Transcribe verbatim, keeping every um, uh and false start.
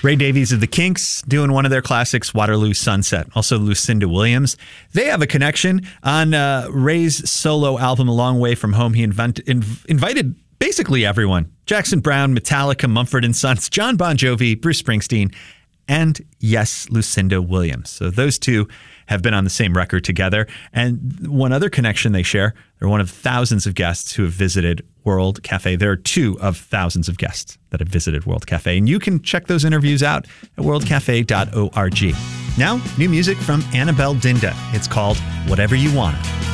Ray Davies of the Kinks doing one of their classics, Waterloo Sunset. Also Lucinda Williams. They have a connection on uh, Ray's solo album, A Long Way From Home. He invent, inv- invited basically everyone. Jackson Browne, Metallica, Mumford and Sons, John Bon Jovi, Bruce Springsteen, and yes, Lucinda Williams. So those two have been on the same record together. And one other connection they share, they're one of thousands of guests who have visited World Cafe. There are two of thousands of guests that have visited World Cafe. And you can check those interviews out at world cafe dot org. Now, new music from Annabelle Dinda. It's called Whatever You Wanna.